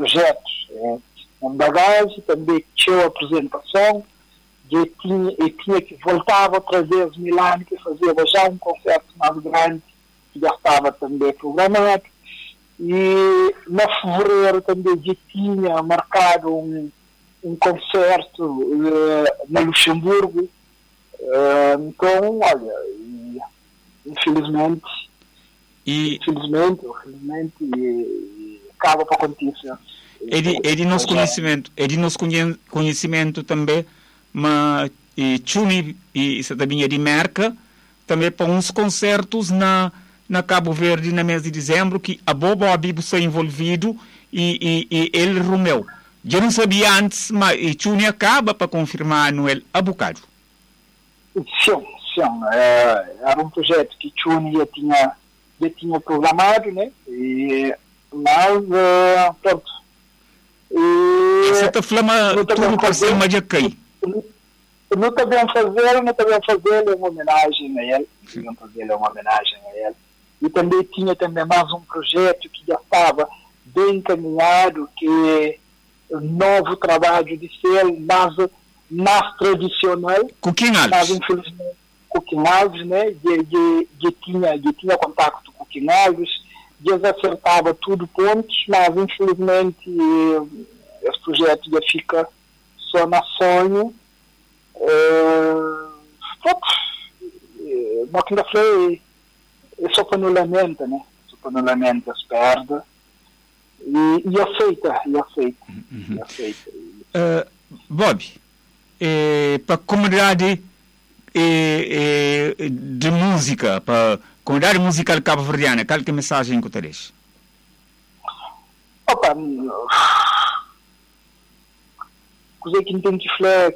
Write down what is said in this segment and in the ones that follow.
projetos. Em bagagem também tinha a apresentação, e tinha que voltava outra vez Milano, que fazia já um concerto mais grande, que já estava também programado. E na fevereiro também já tinha marcado um concerto na Luxemburgo. Então, olha, infelizmente, acaba para acontecer. É nosso conhecimento também, mas Chuni e também de Merca, também para uns concertos na Cabo Verde no mês de dezembro, que a Bobo Abibo foi envolvido e ele Romeu. Eu não sabia antes, mas Chuni acaba para confirmar no ele a bocado. Sim. Era um projeto que Chuni já tinha programado, né? Mas, pronto. Você está falando tudo por cima de quem? Não está bem fazer uma homenagem a ele. E também tinha mais um projeto que já estava bem encaminhado, que é um novo trabalho de ser mais tradicional. Mas infelizmente Coquim Alves, né? E tinha contato com Coquim Alves, eles acertava tudo pontos, mas infelizmente esse projeto já fica só na sonho. Mas ainda foi só para não lamenta, né? Só para não lamenta as perdas e aceita. Bob, para a comunidade de música, para a comunidade musical cabo-verdiana, qual que é a mensagem que você deixa? Coisa que tem que falar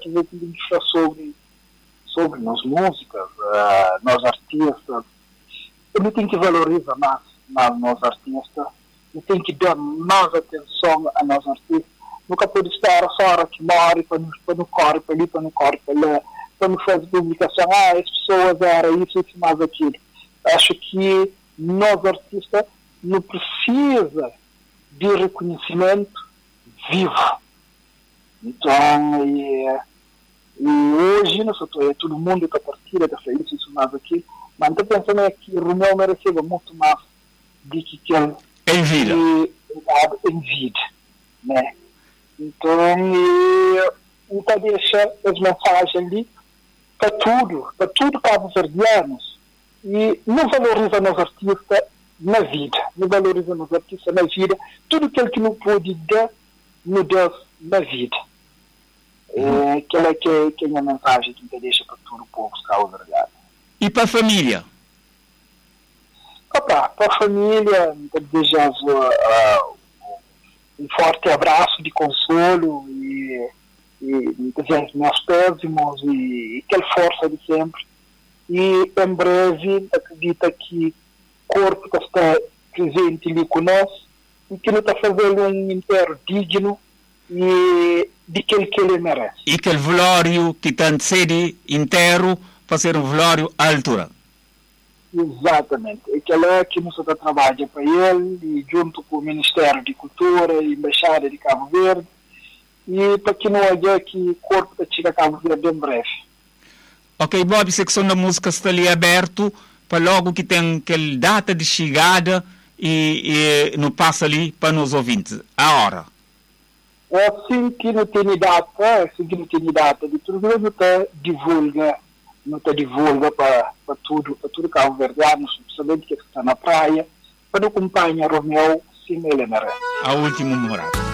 sobre nós músicas, nós artistas. Eu tenho que valorizar mais nós artistas, eu tenho que dar mais atenção a nós artistas. Nunca pode estar só hora que morre para não correr para ali, para não correr para lá, para não fazer publicação, as pessoas eram isso mais aquilo. Acho que nós artistas não precisa de reconhecimento vivo. Então, hoje, todo mundo está partindo, está feliz, isso mais aquilo, mas estou pensando que o Romeu mereceu muito mais do que ele em vida, né? Então, então deixa as mensagens ali para tudo cabo-verdianos, e não valoriza nos artistas na vida, tudo aquilo que não pode dar, não dá na vida. Aquela que é a mensagem que me deixa para todo o povo cabo-verdiano. E para a família? Para a família, desejo um forte abraço de consolo e desejo meus pésimos e aquela força de sempre. E em breve, acredita que o corpo que está presente ali conosco e que ele está fazendo um enterro digno e de aquele que ele merece. E aquele velório que tanto sede inteiro para ser um velório à altura. Exatamente. Aquele é que nos está trabalhando para ele, e junto com o Ministério de Cultura e a Embaixada de Cabo Verde, e para que não haja que o corpo chega a Cabo Verde em breve. Ok, Bob, secção da música está ali aberto para logo que tem aquela data de chegada e não passa ali para os ouvintes. A hora. Assim que não tem data de tudo, não está divulga para tudo Cabo Verdeano, sabendo que está na praia, para acompanhar o Romeu, sim, ele merece. A última morada.